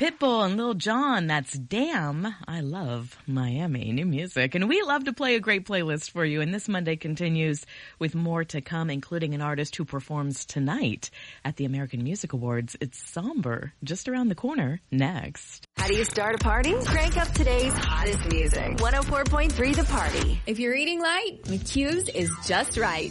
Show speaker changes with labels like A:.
A: Pitbull and Lil Jon, that's Damn. I love Miami. New music. And we love to play a great playlist for you. And this Monday continues with more to come, including an artist who performs tonight at the American Music Awards. It's Somber, just around the corner, next.
B: How do you start a party? Crank up today's hottest music. 104.3 The Party.
C: If you're eating light, McHugh's is just right.